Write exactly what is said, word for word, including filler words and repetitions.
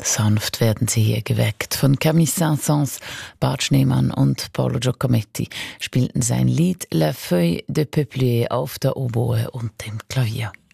Sanft werden sie hier geweckt. Von Camille Saint-Saëns, Bart Schneemann und Paolo Giacometti spielten sein Lied La Feuille de Peuplier auf der Oboe und dem Klavier.